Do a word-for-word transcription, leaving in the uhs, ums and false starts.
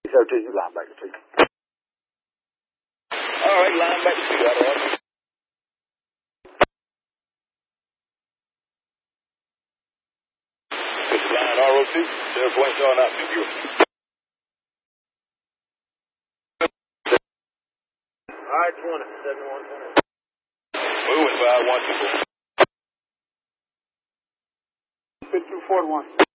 thirteen, you linebacker two. All right, linebacker two, got it. This is line R O C, Sheriff Wayne Shaw, not New York. All right, twenty, seven one twenty. Moving by one two four. fifty-two forty-one.